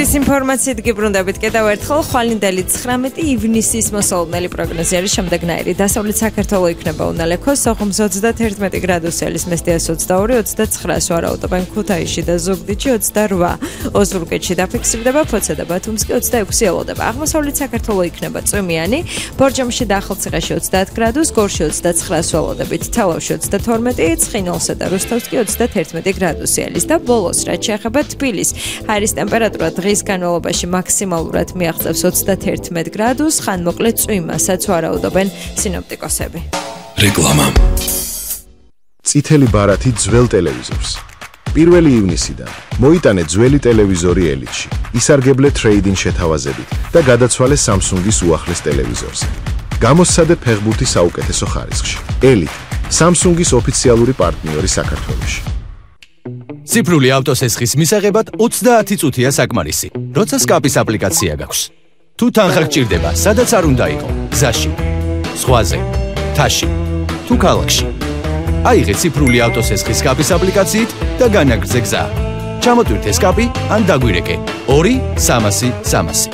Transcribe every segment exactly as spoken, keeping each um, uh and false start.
დღის ინფორმაციით გიბრუნდებით კიდევ ერთხელ ხვალინდელი ცხრამეტი ივნისის მოსალოდნელი პროგნოზი არის შემდეგნაირი. დასავლეთ საქართველო იქნება უნალექო, სოხუმს ოცდათერთმეტი გრადუსი, მესტიას ოცდაორი, ოცდაცხრას ვარაუდობენ ქუთაისში და ზუგდიდში ოცდარვა. ოზურგეთში დაფიქსირდება ფოცა და ბათუმს კი ოცდაექვსი ელოდება. აღმოსავლეთ საქართველო იქნება წვიმიანი, ბორჯომში და ახალციხეში ოცდაათ გრადუს, გორში ოცდაცხრას ველოდებით, თელავში ოცდათორმეტი, ცხინვალსა და რუსთავში კი ოცდათერთმეტი გრადუსი არის და ბოლოს რაც შეეხება თბილისს, ჰაერის ტემპერატურა დღის განმავლობაში მაქსიმალურად მიაღწევს ოცდათერთმეტ გრადუსს, ხანმოკლე წვიმასაც ვარაუდობენ სინოპტიკოსები. რეკლამა. წითელი ბარათი ძველ ტელევიზორს. პირველი ივნისიდან მოიტანე ძველი ტელევიზორი ელიტში, ისარგებლე ტრეიდინგ შეთავაზებით და გადაცვალე Samsung-ის უახლეს ტელევიზორზე. გამოსცადე ფეხბურთი საუკეთესო ხარისხში. ელიტ, Samsung-ის ოფიციალური პარტნიორი საქართველოში. ციფრული ავტოსესხის მისაღებად ოცდაათი წუთია საკმარისი, როცა სკაპის აპლიკაცია გაქვს. თუ თანხა გჭირდება, სადაც არ უნდა იყო, გზაში, ზღვაზე, მთაში, თუ ქალაქში. აიღე ციფრული ავტოსესხის სკაპის აპლიკაციით და განაგრძე გზა. ჩამოტვირთე სკაპი ან დაგვირეკე ორი სამასი სამასი.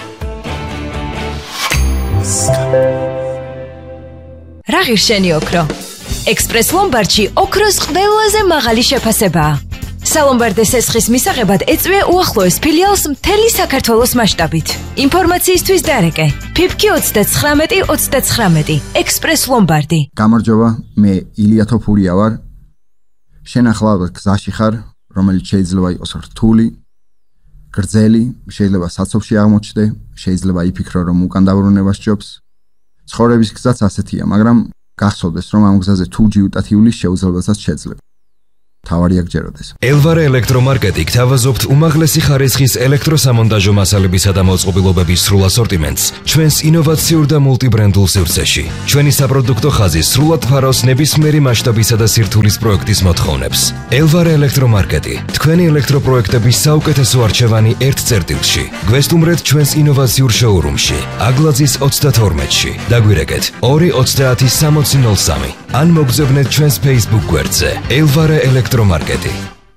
რა ღირშენი ოქრო? ექსპრეს ლომბარდში ოქროს ყველაზე მაღალი შეფასებაა. სალომბარდეს ესხის მისაღებად ეწვია უახლოეს ფილიალს მთელი საქართველოს მასშტაბით. ინფორმაციისთვის დარეკე ფიფკი ოცდაცხრამეტი ოცდაცხრამეტი ექსპრეს ლომბარდი. გამარჯობა, მე ილია თოფურია ვარ. შენ ახლა გზაში ხარ, რომელიც შეიძლება იყოს რთული, გრძელი, შეიძლება საცობში აღმოჩნდე, შეიძლება იფიქრო, რომ უკან დაბრუნება სჯობს. ცხოვრების გზაც ასეთია, მაგრამ გახსოვდეს, რომ ამ გზაზე თუ ჯიუტად ივლის შეუძლებელსაც შეძლებ. თავარია გჯეროდეს. ელვარე ელექტრომარკეტი გთავაზობთ უმაღლესი ხარისხის ელექტროსამონტაჟო მასალებისა და მოწყობილობების სრულ ასორტიმენტს ჩვენს ინოვაციურ და მულტიბრენდულ სივრცეში. ჩვენი საპროდუქტო ხაზი სრულად ფარავს ნებისმიერი მასშტაბისა და სირთულის პროექტის მოთხოვნებს. ელვარე ელექტრომარკეტი, თქვენი ელექტროპროექტების საუკეთესო არჩევანი ერთ წერტილში. გვესტუმრეთ ჩვენს ინოვაციურ შოურუმში, აგლაძის ოცდათორმეტში. დაგვირეკეთ ორი ოცდაათი სამოცი ნოლ სამი. ან მოგზავნეთ ჩვენს Facebook გვერდზე ელვარე ელექტრომარკეტი.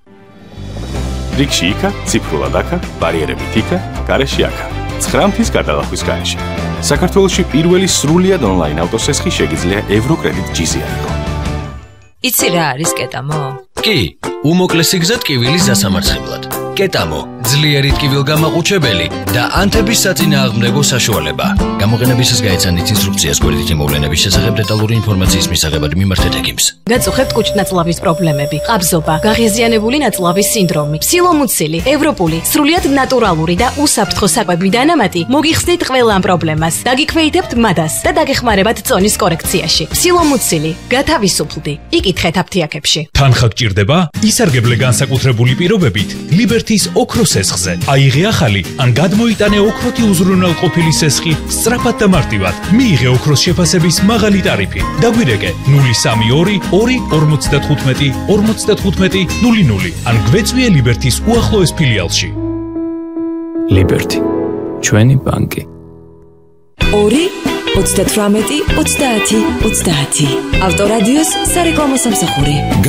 რიგში იქა, ციფრულად აქა, ბარიერებით იქა, გარეში აქა. ცხრამთის გადალახვის გარეშე. საქართველოში პირველი სრულიად ონლაინ ავტოსესხი შეგიძლია ევროკრედიტ ჯიზი აიღო. იცი რა არის კეტამო? კი, უმოკლესი გზა ტკივილის დასამარცხებლად. კეტამო, ძლიერი ტკივილგამაყუჩებელი და ანთების საწინააღმდეგო საშუალება. გამოყენებისას გაეცანით ინსტრუქციას გვერდითი მოვლენების შესახებ დეტალური ინფორმაციის მისაღებად მიმართეთ ექიმს. გაწუხებთ კუჭ-ნაწლავის პრობლემები, ყაბზობა, გაღიზიანებული ნაწლავის სინდრომი, ფსილომუცილი, ევროპული, სრულიად ნატურალური და უსაფრთხო საკვები დანამატი, მოგიხსნით ყველა ამ პრობლემას. დაგიქვეითებთ მადას და დაგეხმარებათ წონის კორექციაში. ფსილომუცილი, გათავისუფლდი. იკითხეთ აფთიაქებში. თანხა გჭირდება? ისარგებლე განსაკუთრებული პირობებით ლიბერთის ოქროს სესხზე. აიღე ახალი ან გადმოიტანე ოქროთი უზრუნველყოფილი სესხი სწრაფად და მარტივად. მიიღე ოქროს შეფასების მაღალი ტარიფი. დაგვირეკე ნული სამი ორი ორი ორმოცდათხუთმეტი ორმოცდათხუთმეტი ნული ნული ან გვეწვიე ლიბერთის უახლოეს ფილიალში. ლიბერთი, ჩვენი ბანკი. ორი ოცდათვრამეტი ოცდაათი ოცდაათი ავტორადიოს სარეკლამო სამსახური.